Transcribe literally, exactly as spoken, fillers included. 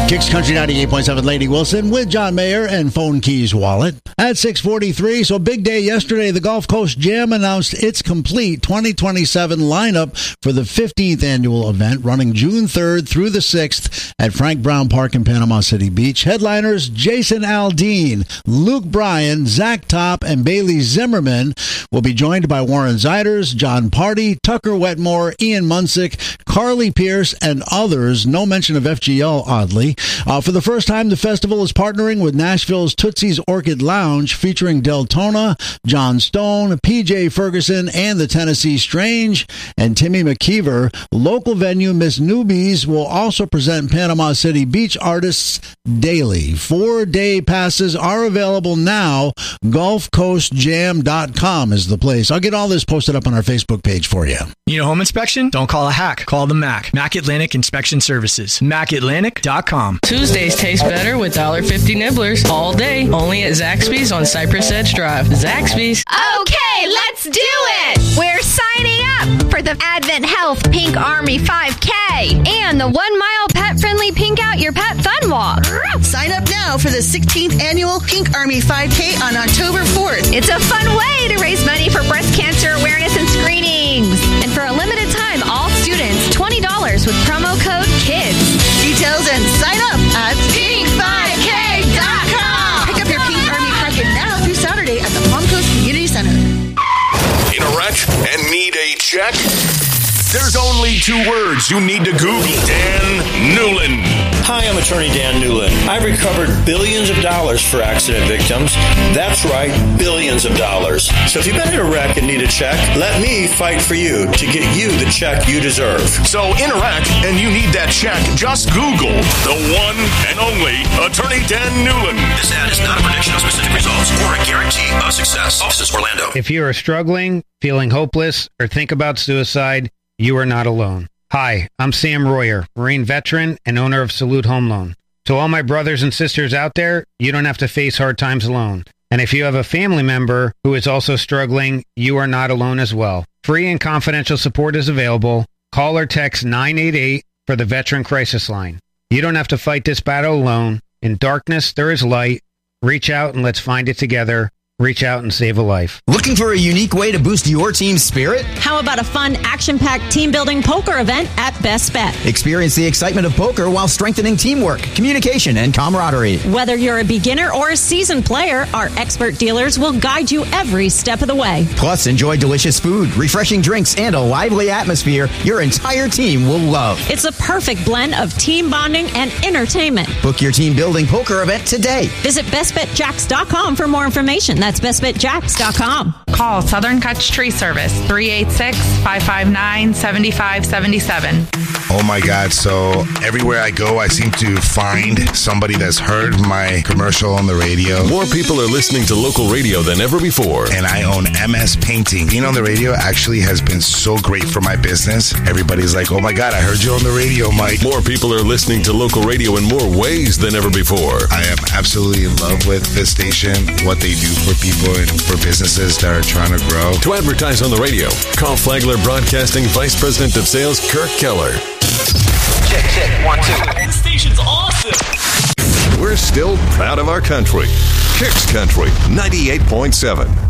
Kicks Country ninety-eight point seven, Lady Wilson with John Mayer and Phone Keys Wallet. At six forty-three, so big day yesterday, the Gulf Coast Jam announced its complete twenty twenty-seven lineup for the fifteenth annual event, running June third through the sixth at Frank Brown Park in Panama City Beach. Headliners Jason Aldean, Luke Bryan, Zach Top, and Bailey Zimmerman will be joined by Warren Zeiders, John Party, Tucker Wetmore, Ian Munsick, Carly Pierce, and others. No mention of F G L, oddly. Uh, for the first time, the festival is partnering with Nashville's Tootsie's Orchid Lounge, featuring Deltona, John Stone, P J Ferguson, and the Tennessee Strange, and Timmy McKeever. Local venue Miss Newbies will also present Panama City Beach artists daily. Four-day passes are available now. Gulf Coast Jam dot com is the place. I'll get all this posted up on our Facebook page for you. Need a home inspection? Don't call a hack. Call the Mac. Mac Atlantic Inspection Services. Mac Atlantic dot com. Tuesdays taste better with one dollar fifty nibblers all day. Only at Zaxby's on Cypress Edge Drive. Zaxby's. Okay, let's do it! We're signing up for the Advent Health Pink Army five K and the one-mile pet-friendly Pink Out Your Pet Fun Walk. Sign up now for the sixteenth Annual Pink Army five K on October fourth. It's a fun way to raise money for breast cancer awareness and screenings. And for a limited time, all students, twenty dollars with promo code KIDS. Details and sign up at pink five k dot com. Pick up your Pink Army packet now through Saturday at the Palm Coast Community Center. In a wreck and need a check? There's only two words you need to Google. Dan Newlin. Hi, I'm attorney Dan Newlin. I've recovered billions of dollars for accident victims. That's right, billions of dollars. So if you've been in a wreck and need a check, let me fight for you to get you the check you deserve. So in a wreck and you need that check, just Google the one and only attorney Dan Newlin. This ad is not a prediction of specific results or a guarantee of success. Offices Orlando. If you are struggling, feeling hopeless, or think about suicide, you are not alone. Hi, I'm Sam Royer, Marine veteran and owner of Salute Home Loan. To all my brothers and sisters out there, you don't have to face hard times alone. And if you have a family member who is also struggling, you are not alone as well. Free and confidential support is available. Call or text nine eight eight for the Veteran Crisis Line. You don't have to fight this battle alone. In darkness, there is light. Reach out and let's find it together. Reach out and save a life. Looking for a unique way to boost your team's spirit? How about a fun, action-packed team-building poker event at Best Bet? Experience the excitement of poker while strengthening teamwork, communication, and camaraderie. Whether you're a beginner or a seasoned player, our expert dealers will guide you every step of the way. Plus, enjoy delicious food, refreshing drinks, and a lively atmosphere your entire team will love. It's a perfect blend of team bonding and entertainment. Book your team-building poker event today. Visit best bet jacks dot com for more information. That's best bet jacks dot com. Call Southern Touch Tree Service, three eight six, five five nine, seven five seven seven. Oh my God, so everywhere I go, I seem to find somebody that's heard my commercial on the radio. More people are listening to local radio than ever before. And I own M S Painting. Being on the radio actually has been so great for my business. Everybody's like, oh my God, I heard you on the radio, Mike. More people are listening to local radio in more ways than ever before. I am absolutely in love with this station, what they do for people and for businesses that are trying to grow. To advertise on the radio, call Flagler Broadcasting Vice President of Sales, Kirk Keller. Check, check, one, two. That station's awesome. We're still proud of our country. Kicks Country ninety-eight point seven.